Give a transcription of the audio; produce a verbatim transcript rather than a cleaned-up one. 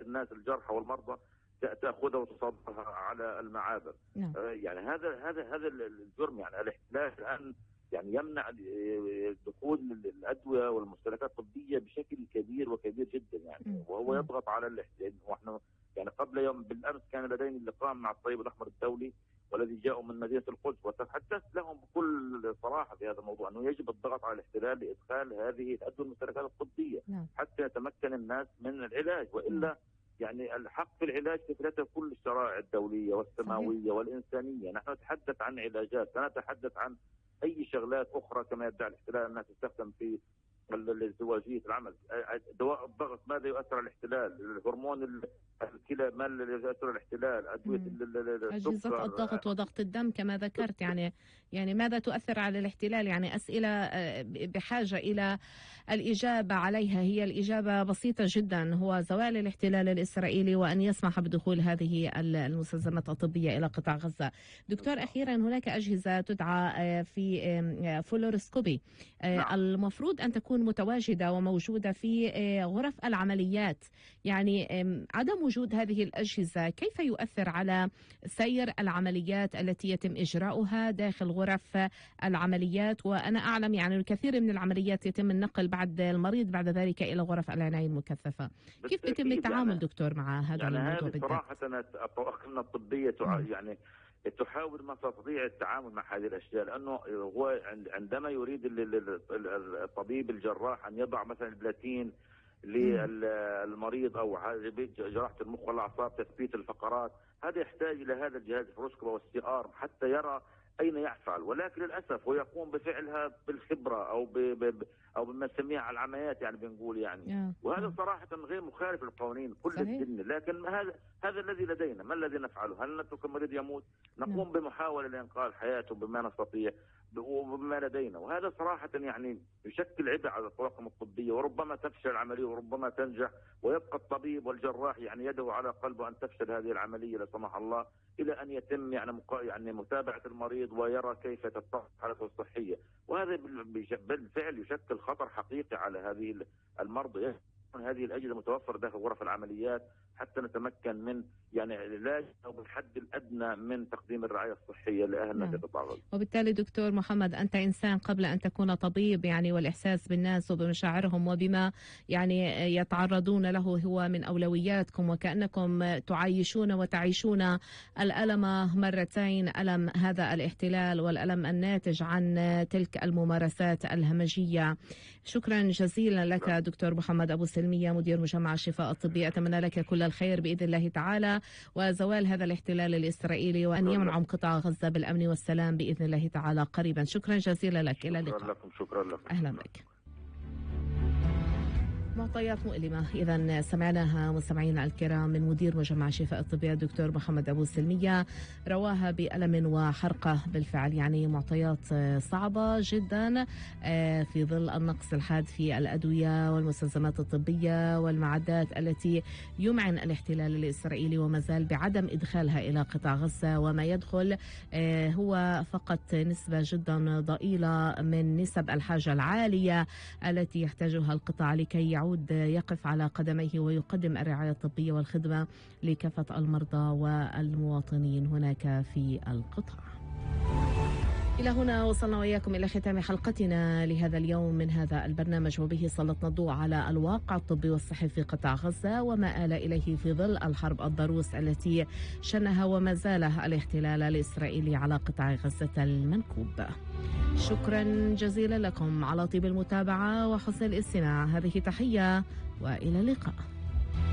الناس الجرحى والمرضى تأخذها وتصدرها على المعابر. نعم. يعني هذا هذا هذا الجرم، يعني الاحتلال الآن يعني يمنع دخول الأدوية والمستلزمات الطبية بشكل كبير وكبير جدا يعني. م. وهو يضغط على الاحتلال. واحنا يعني قبل يوم بالأمس كان لدينا لقاء مع الطبيب الأحمر الدولي والذي جاءوا من مدينة القدس، وتحدثت لهم بكل صراحة في هذا الموضوع أنه يجب الضغط على الاحتلال لإدخال هذه الأدوية والمستلزمات الطبية. نعم. حتى يتمكن الناس من العلاج، وإلا نعم. يعني الحق في العلاج تفلته كل الشرائع الدولية والسماوية. صحيح. والإنسانية. نحن نتحدث عن علاجات، سنتحدث عن أي شغلات أخرى كما يدعي الاحتلال أنها تستخدم في الازدواجية العمل. دواء الضغط ماذا يؤثر على الاحتلال؟ الهرمون الكلى ما الذي يؤثر على الاحتلال؟ أدوية أجهزة الضغط وضغط الدم كما ذكرت. يعني يعني ماذا تؤثر على الاحتلال؟ يعني أسئلة بحاجة إلى الإجابة عليها. هي الإجابة بسيطة جدا، هو زوال الاحتلال الإسرائيلي وأن يسمح بدخول هذه المستلزمات الطبية إلى قطاع غزة. دكتور، أخيرا هناك أجهزة تدعى في فلوروسكوبي. نعم. المفروض أن تكون متواجدة وموجودة في غرف العمليات. يعني عدم وجود هذه الأجهزة كيف يؤثر على سير العمليات التي يتم إجراؤها داخل غرف العمليات؟ وأنا أعلم يعني الكثير من العمليات يتم النقل بعد المريض بعد ذلك إلى غرف العناية المكثفة. كيف يتم التعامل يعني دكتور مع هذا يعني الموضوع بالذات؟ صراحة الطواقم الطبية يعني تحاول ما تستطيع التعامل مع هذه الاشياء، لانه هو عندما يريد الطبيب الجراح ان يضع مثلا البلاتين للمريض او جراحه المخ والاعصاب تثبيت الفقرات، هذا يحتاج الى هذا الجهاز الفلوروسكوب والسي ار حتى يرى اين يفعل. ولكن للاسف هو يقوم بفعلها بالخبره او ب او بما نسميها على العمليات يعني بنقول يعني. وهذا صراحه غير مخالف للقوانين كل الدنيا. لكن هذا هذا الذي لدينا. ما الذي نفعله؟ هل نترك المريض يموت؟ نقوم بمحاوله لانقاذ حياته بما نستطيع وبما لدينا. وهذا صراحه يعني يشكل عبء على الطواقم الطبيه، وربما تفشل العمليه وربما تنجح، ويبقى الطبيب والجراح يعني يده على قلبه ان تفشل هذه العمليه لا سمح الله، الى ان يتم يعني مقا... يعني متابعه المريض ويرى كيف تتطور حالته الصحيه. وهذا بالفعل يشكل خطر حقيقي على هذه المرضى. هذه الأجهزة متوفرة داخل غرف العمليات حتى نتمكن من يعني العلاج أو بالحد الأدنى من تقديم الرعاية الصحية لأهلنا في قطاع غزة. وبالتالي دكتور محمد، أنت إنسان قبل أن تكون طبيب يعني، والإحساس بالناس وبمشاعرهم وبما يعني يتعرضون له هو من أولوياتكم، وكأنكم تعايشون وتعيشون الألم مرتين، ألم هذا الاحتلال والألم الناتج عن تلك الممارسات الهمجية. شكرا جزيلا لك دكتور محمد أبو سلمية، مدير مجمع الشفاء الطبي. أتمنى لك كل الخير بإذن الله تعالى، وزوال هذا الاحتلال الإسرائيلي، وأن ينعم قطاع غزة بالأمن والسلام بإذن الله تعالى قريبا. شكرا جزيلا لك. إلى اللقاء. شكرا لكم. شكرا لكم. أهلا بك. معطيات مؤلمة إذا سمعناها مستمعينا الكرام من مدير مجمع شفاء الطبي الدكتور محمد أبو سلمية، رواها بألم وحرقة بالفعل. يعني معطيات صعبة جدا في ظل النقص الحاد في الأدوية والمستلزمات الطبية والمعدات التي يمعن الاحتلال الإسرائيلي وما زال بعدم إدخالها إلى قطاع غزة، وما يدخل هو فقط نسبة جدا ضئيلة من نسب الحاجة العالية التي يحتاجها القطاع لكي يعود يقف على قدميه ويقدم الرعاية الطبية والخدمة لكافة المرضى والمواطنين هناك في القطاع. إلى هنا وصلنا وإياكم إلى ختام حلقتنا لهذا اليوم من هذا البرنامج، وبه سلطنا الضوء على الواقع الطبي والصحي في قطاع غزة وما آل إليه في ظل الحرب الضروس التي شنها وما زال الاحتلال الإسرائيلي على قطاع غزة المنكوب. شكرا جزيلا لكم على طيب المتابعة وحسن الاستماع. هذه تحية وإلى اللقاء.